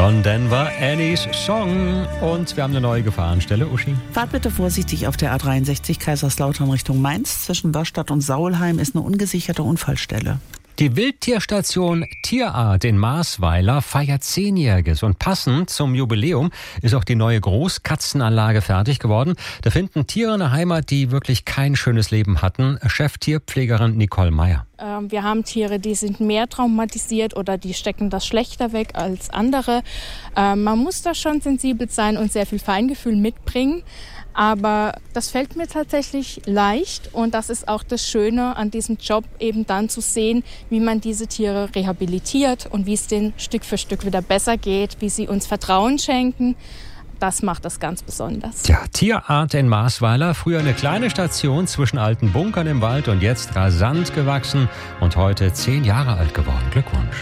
John Denver, Annie's Song. Und wir haben eine neue Gefahrenstelle, Uschi. Fahrt bitte vorsichtig auf der A63 Kaiserslautern Richtung Mainz. Zwischen Waschstadt und Saulheim ist eine ungesicherte Unfallstelle. Die Wildtierstation Tierart in Marsweiler feiert 10-Jähriges und passend zum Jubiläum ist auch die neue Großkatzenanlage fertig geworden. Da finden Tiere eine Heimat, die wirklich kein schönes Leben hatten. Cheftierpflegerin Nicole Meyer. Wir haben Tiere, die sind mehr traumatisiert oder die stecken das schlechter weg als andere. Man muss da schon sensibel sein und sehr viel Feingefühl mitbringen. Aber das fällt mir tatsächlich leicht und das ist auch das Schöne an diesem Job, eben dann zu sehen, wie man diese Tiere rehabilitiert und wie es denen Stück für Stück wieder besser geht, wie sie uns Vertrauen schenken. Das macht das ganz besonders. Ja, Tierart in Marsweiler, früher eine kleine Station zwischen alten Bunkern im Wald und jetzt rasant gewachsen und heute 10 Jahre alt geworden. Glückwunsch.